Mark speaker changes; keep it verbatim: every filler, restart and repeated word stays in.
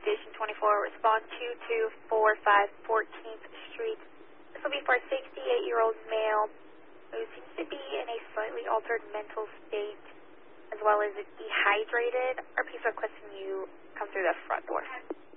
Speaker 1: Station twenty-four, respond two two four five fourteenth Street. This will be for a sixty-eight-year-old male who seems to be in a slightly altered mental state, as well as dehydrated. Our police are requesting you come through the front door.